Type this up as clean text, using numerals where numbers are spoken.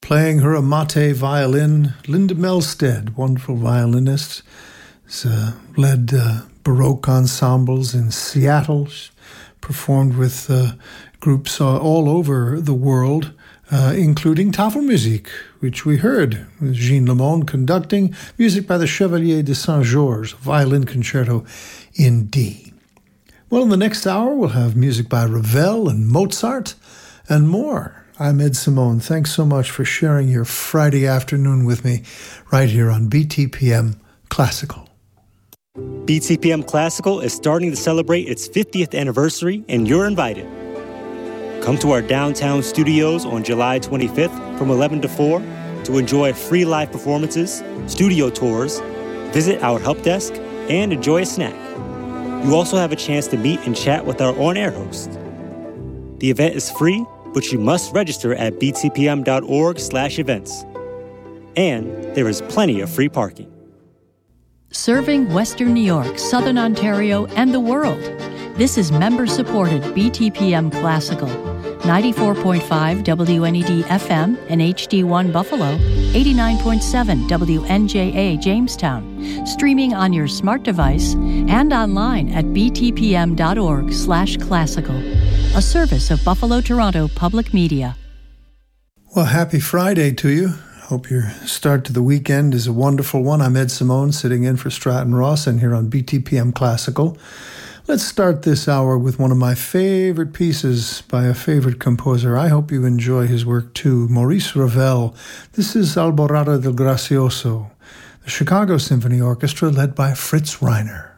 Playing her Amate violin, Linda Melstead, wonderful violinist. Has led Baroque ensembles in Seattle. She's performed with groups all over the world, including Tafelmusik, which we heard, with Jean Lemon conducting, music by the Chevalier de Saint-Georges, violin concerto in D. Well, in the next hour, we'll have music by Ravel and Mozart and more. I'm Ed Simone. Thanks so much for sharing your Friday afternoon with me right here on BTPM Classical. BTPM Classical is starting to celebrate its 50th anniversary, and you're invited. Come to our downtown studios on July 25th from 11 to 4 to enjoy free live performances, studio tours, visit our help desk, and enjoy a snack. You also have a chance to meet and chat with our on-air host. The event is free, but you must register at btpm.org/events. And there is plenty of free parking. Serving Western New York, Southern Ontario, and the world. This is member-supported BTPM Classical. 94.5 WNED FM and HD1 Buffalo, 89.7 WNJA Jamestown, streaming on your smart device and online at btpm.org/classical, a service of Buffalo Toronto Public Media. Well, happy Friday to you. Hope your start to the weekend is a wonderful one. I'm Ed Simone, sitting in for Stratton Ross and here on BTPM Classical. Let's start this hour with one of my favorite pieces by a favorite composer. I hope you enjoy his work too, Maurice Ravel. This is Alborada del Gracioso, the Chicago Symphony Orchestra led by Fritz Reiner.